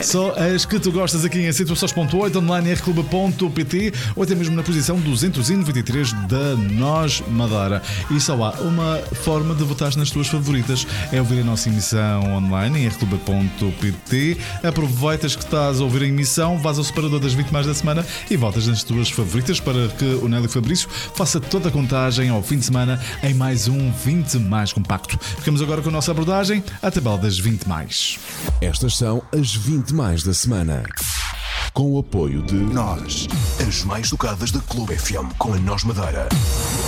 Só as que tu gostas aqui em situações.8, online rclube.pt ou até mesmo na posição 293 da Nós Madeira. E só há uma forma de votar nas tuas favoritas: é ouvir a nossa emissão online em rclube.pt. Aproveitas que estás a ouvir a emissão, vais ao separador das 20 mais da semana e votas nas tuas favoritas para que o Nélio Fabrício faça toda a contagem ao fim de semana em mais um 20 mais compacto. Ficamos agora com a nossa abordagem, a tabela das 20 mais. Estas são as 20 mais da semana. Com o apoio de Nós, as mais tocadas da Clube FM com a Nós Madeira.